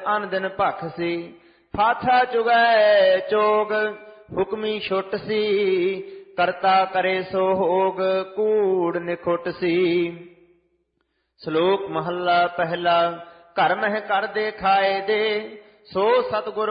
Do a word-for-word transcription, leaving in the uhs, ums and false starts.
ਅਨ ਦਿਨ ਭਖ ਸੀ। ਫਾਥਾ ਚੁਗੈ ਚੋਗ ਹੁਕਮੀ ਛੁੱਟ ਸੀ। ਕਰਤਾ ਕਰੇ ਸੋ ਹੋਗ ਕੂੜ ਨਿਖੁੱਟ ਸੀ। ਸ਼ਲੋਕ ਮਹੱਲਾ ਪਹਿਲਾ। ਘਰ ਮਹਿ ਕਰਦੇ ਖਾਏ ਦੇ ਸੋ ਸਤਿਗੁਰ